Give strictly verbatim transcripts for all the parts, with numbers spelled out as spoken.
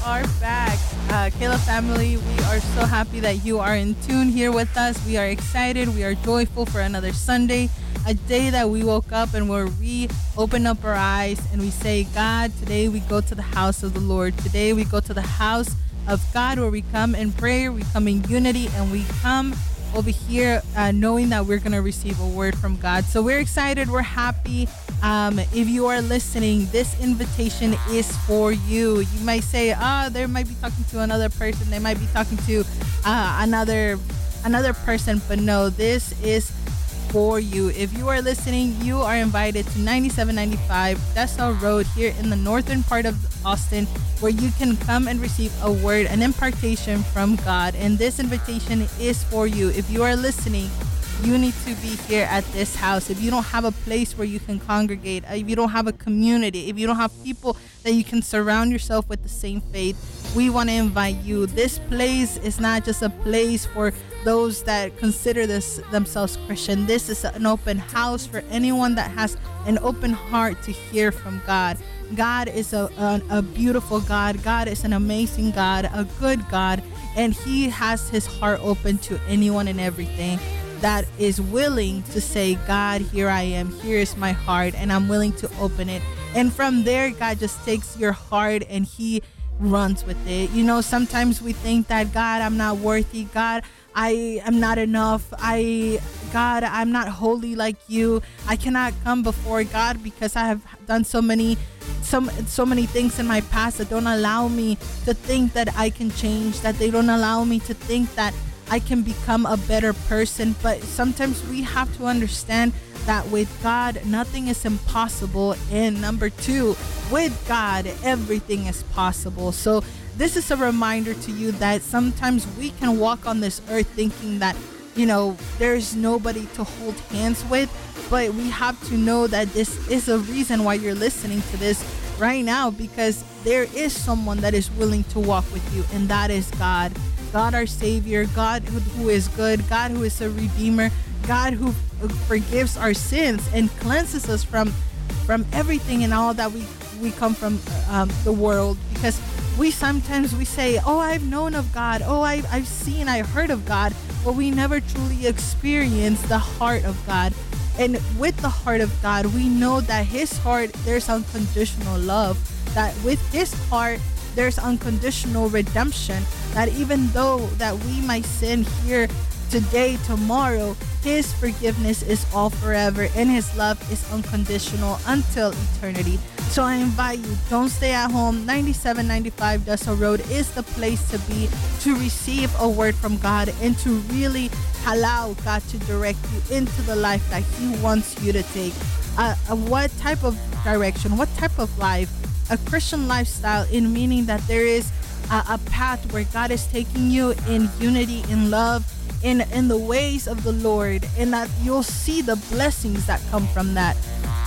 are back. Uh, Kayla family, we are so happy that you are in tune here with us. We are excited. We are joyful for another Sunday, a day that we woke up and where we open up our eyes and we say, God, today we go to the house of the Lord. Today we go to the house of God where we come in prayer, we come in unity, and we come over here uh, knowing that we're going to receive a word from God. So we're excited. We're happy. Um, if you are listening, this invitation is for you. You might say, ah, oh, they might be talking to another person. They might be talking to uh, another another person. But no, this is for you. If you are listening, you are invited to ninety-seven ninety-five Dessau Road here in the northern part of Austin, where you can come and receive a word, an impartation from God. And this invitation is for you. If you are listening, you need to be here at this house. If you don't have a place where you can congregate, if you don't have a community, if you don't have people that you can surround yourself with the same faith, we want to invite you. This place is not just a place for those that consider this themselves Christian. This is an open house for anyone that has an open heart to hear from God. God is a, a, a beautiful God. God is an amazing God, a good God, and He has His heart open to anyone and everything that is willing to say, God, here I am, here is my heart, and I'm willing to open it. And from there, God just takes your heart and He runs with it. You know, sometimes we think that, God, I'm not worthy. God, I am not enough. I, God, I'm not holy like you. I cannot come before God because I have done so many Some, so many things in my past that don't allow me to think that I can change, that they don't allow me to think that I can become a better person. But sometimes we have to understand that with God, nothing is impossible. And number two, with God, everything is possible. So this is a reminder to you that sometimes we can walk on this earth thinking that, you know, there's nobody to hold hands with. But we have to know that this is a reason why you're listening to this right now, because there is someone that is willing to walk with you, and that is God. God, our Savior, God who, who is good, God who is a Redeemer, God who forgives our sins and cleanses us from from everything and all that we, we come from um, the world. Because we sometimes we say, oh, I've known of God, oh, I, I've seen, I heard of God, but we never truly experience the heart of God. And with the heart of God, we know that His heart, there's unconditional love, that with His heart, there's unconditional redemption, that even though that we might sin here today, tomorrow, His forgiveness is all forever, and His love is unconditional until eternity. So I invite you, don't stay at home. ninety-seven ninety-five Dessau Road is the place to be, to receive a word from God and to really allow God to direct you into the life that He wants you to take. Uh, uh, what type of direction, what type of life? A Christian lifestyle, in meaning that there is a, a path where God is taking you in unity, in love, in, in the ways of the Lord, and that you'll see the blessings that come from that.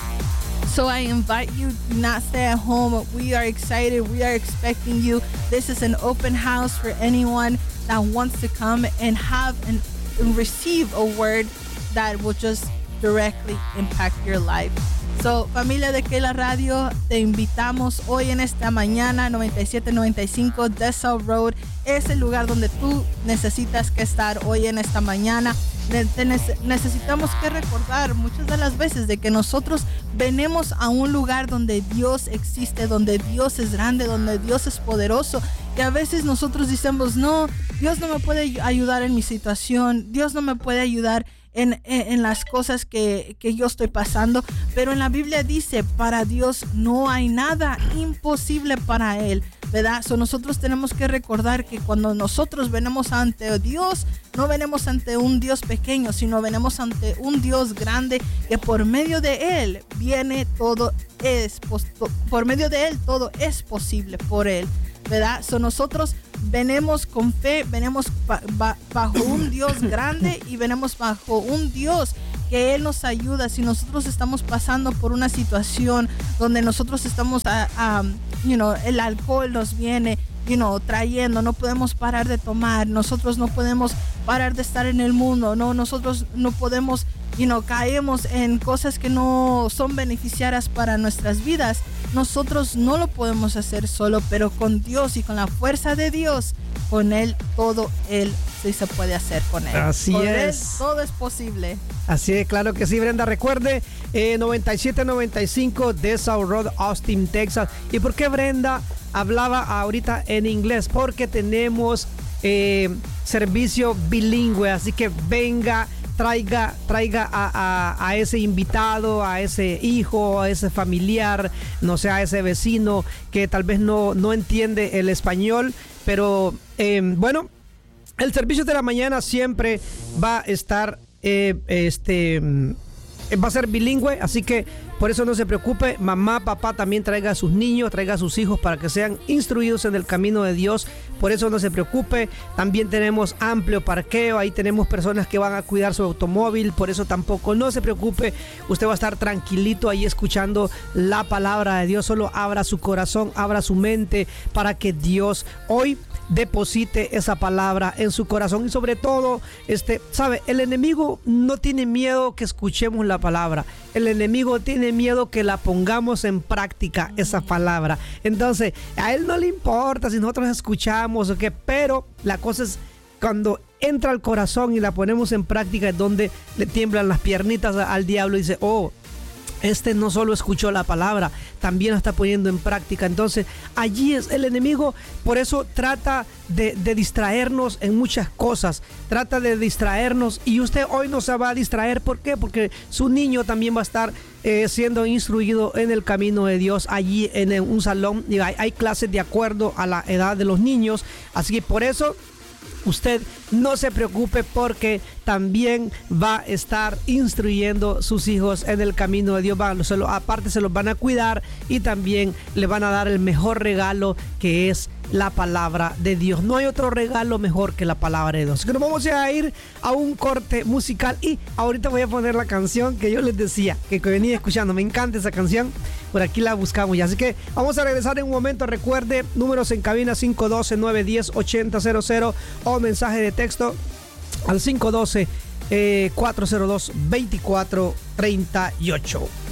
So I invite you, do not stay at home. We are excited. We are expecting you. This is an open house for anyone that wants to come and have an, and receive a word that will just directly impact your life. So, familia de Kayla Radio, te invitamos hoy en esta mañana. Noventa y siete noventa y cinco Dessau Road es el lugar donde tú necesitas que estar hoy en esta mañana. Te necesitamos que recordar muchas de las veces de que nosotros venimos a un lugar donde Dios existe, donde Dios es grande, donde Dios es poderoso. Y a veces nosotros decimos, no, Dios no me puede ayudar en mi situación, Dios no me puede ayudar en, en, en las cosas que, que yo estoy pasando. Pero en la Biblia dice, para Dios no hay nada imposible para Él, ¿verdad? So nosotros tenemos que recordar que cuando nosotros venimos ante Dios, no venimos ante un Dios pequeño, sino venimos ante un Dios grande, que por medio de Él viene todo, es por medio de Él todo es posible por Él, ¿verdad? So nosotros venimos con fe, venimos ba- ba- bajo un Dios grande y venimos bajo un Dios que Él nos ayuda. Si nosotros estamos pasando por una situación donde nosotros estamos, uh, um, you know, el alcohol nos viene, you know, trayendo, no podemos parar de tomar, nosotros no podemos parar de estar en el mundo, no, nosotros no podemos, you know, caemos en cosas que no son beneficiarias para nuestras vidas. nosotros no lo podemos hacer solo, pero con Dios y con la fuerza de Dios, con Él, todo Él sí se puede hacer con Él. Así con es. Él, todo es posible. Así es, claro que sí, Brenda. Recuerde, eh, noventa y siete noventa y cinco de South Road, Austin, Texas. ¿Y por qué Brenda hablaba ahorita en inglés? Porque tenemos eh, servicio bilingüe, así que venga, traiga, traiga a, a, a ese invitado, a ese hijo, a ese familiar, no sé, a ese vecino que tal vez no, no entiende el español, pero eh, bueno, el servicio de la mañana siempre va a estar, eh, este, va a ser bilingüe, así que por eso no se preocupe. Mamá, papá también traiga a sus niños, traiga a sus hijos para que sean instruidos en el camino de Dios. Por eso no se preocupe. También tenemos amplio parqueo, ahí tenemos personas que van a cuidar su automóvil, por eso tampoco no se preocupe. Usted va a estar tranquilito ahí escuchando la palabra de Dios. Solo abra su corazón, abra su mente para que Dios hoy deposite esa palabra en su corazón. Y sobre todo, este, sabe, el enemigo no tiene miedo que escuchemos la palabra. El enemigo tiene miedo que la pongamos en práctica, esa palabra. Entonces, a él no le importa si nosotros escuchamos o qué, pero la cosa es cuando entra al corazón y la ponemos en práctica, es donde le tiemblan las piernitas al diablo y dice, oh, este no solo escuchó la palabra, también la está poniendo en práctica. Entonces allí es el enemigo. Por eso trata de, de distraernos en muchas cosas, trata de distraernos, y usted hoy no se va a distraer. ¿Por qué? Porque su niño también va a estar eh, siendo instruido en el camino de Dios allí en un salón. Y hay, hay clases de acuerdo a la edad de los niños, así que por eso usted no se preocupe, porque también va a estar instruyendo sus hijos en el camino de Dios. Van, se lo, aparte se los van a cuidar y también le van a dar el mejor regalo, que es la palabra de Dios. No hay otro regalo mejor que la palabra de Dios. Así que nos vamos a ir a un corte musical y ahorita voy a poner la canción que yo les decía que venía escuchando. Me encanta esa canción. Por aquí la buscamos ya. Así que vamos a regresar en un momento. Recuerde, números en cabina cinco uno dos, nueve uno cero, ocho cero cero cero o mensaje de texto al cinco uno dos, cuatro cero dos, dos cuatro tres ocho.